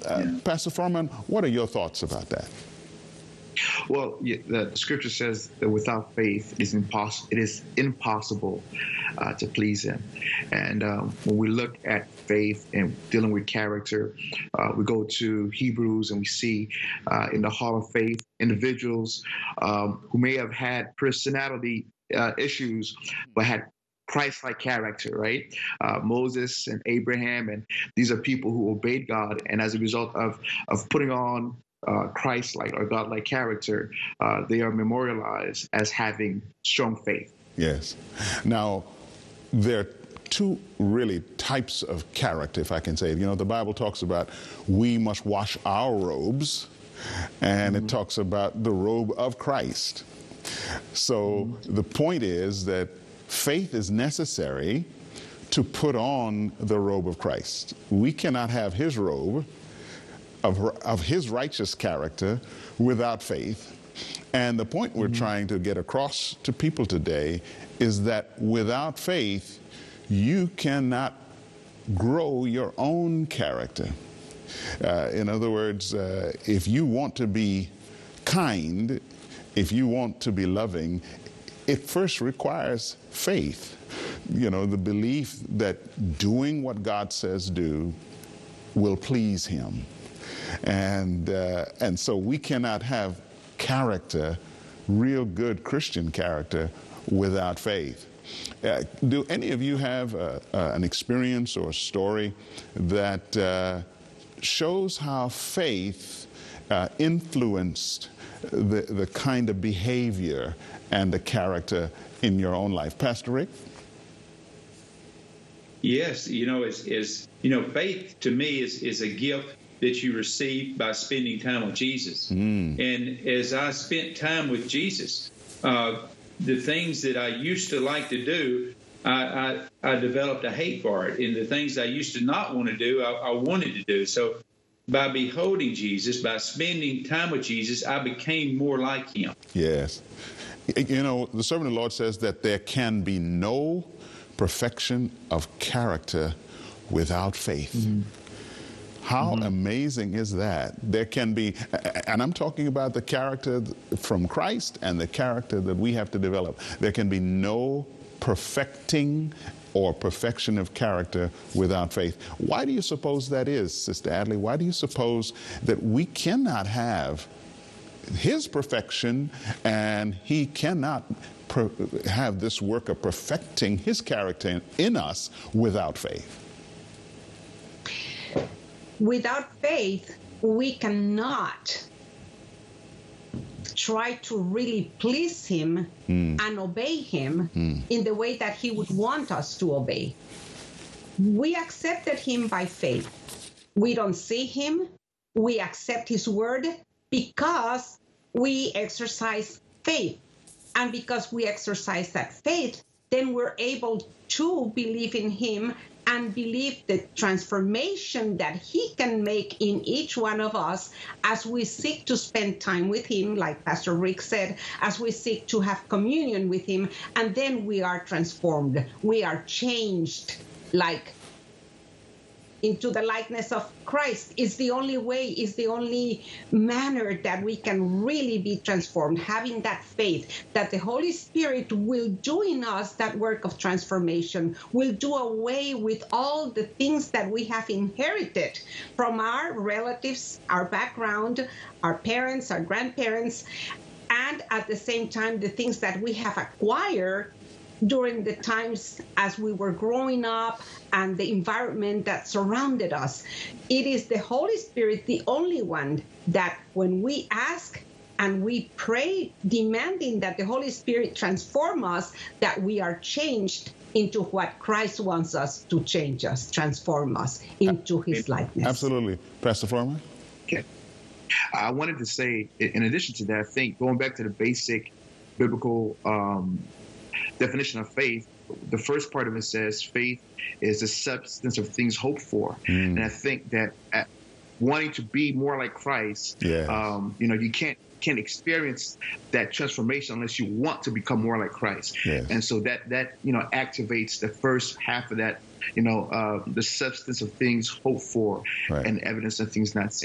Pastor Furman, what are your thoughts about that? Well, the scripture says that without faith, it is impossible to please Him. And when we look at faith and dealing with character, we go to Hebrews and we see in the Hall of Faith individuals who may have had personality issues, but had Christ-like character, right? Moses and Abraham, and these are people who obeyed God, and as a result of putting on Christ-like or God-like character, they are memorialized as having strong faith. Yes. Now, there are two really types of character, if I can say it. You know, the Bible talks about we must wash our robes, and it talks about the robe of Christ. So the point is that faith is necessary to put on the robe of Christ. We cannot have His robe of His righteous character without faith. And the point we're trying to get across to people today is that without faith, you cannot grow your own character. In other words, if you want to be kind, if you want to be loving, it first requires faith. You know, the belief that doing what God says do will please Him. And so we cannot have character, real good Christian character, without faith. Do any of you have an experience or a story that shows how faith influenced the kind of behavior and the character in your own life? Pastor Rick? Yes, faith to me is a gift that you receive by spending time with Jesus. And as I spent time with Jesus, the things that I used to like to do, I developed a hate for it. And the things I used to not want to do, I wanted to do. So by beholding Jesus, by spending time with Jesus, I became more like Him. Yes. You know, the servant of the Lord says that there can be no perfection of character without faith. How amazing is that? There can be, and I'm talking about the character from Christ and the character that we have to develop. There can be no perfecting or perfection of character without faith. Why do you suppose that is, Sister Adley? Why do you suppose that we cannot have His perfection and He cannot have this work of perfecting His character in us without faith? Without faith, we cannot try to really please Him and obey Him in the way that He would want us to obey. We accepted Him by faith. We don't see Him. We accept His word because we exercise faith. And because we exercise that faith, then we're able to believe in Him and believe the transformation that He can make in each one of us as we seek to spend time with Him, like Pastor Rick said, as we seek to have communion with Him, and then we are transformed. We are changed into the likeness of Christ. Is the only way, is the only manner that we can really be transformed, having that faith that the Holy Spirit will do in us that work of transformation, will do away with all the things that we have inherited from our relatives, our background, our parents, our grandparents, and at the same time, the things that we have acquired during the times as we were growing up and the environment that surrounded us. It is the Holy Spirit, the only one, that when we ask and we pray, demanding that the Holy Spirit transform us, that we are changed into what Christ wants us to change us, transform us into His likeness. Absolutely. Pastor Furman? Okay. I wanted to say, in addition to that, I think going back to the basic biblical definition of faith, the first part of it says faith is the substance of things hoped for. And I think that wanting to be more like Christ, you can't experience that transformation unless you want to become more like Christ. And so that activates the first half of that the substance of things hoped for Right. and evidence of things not seen.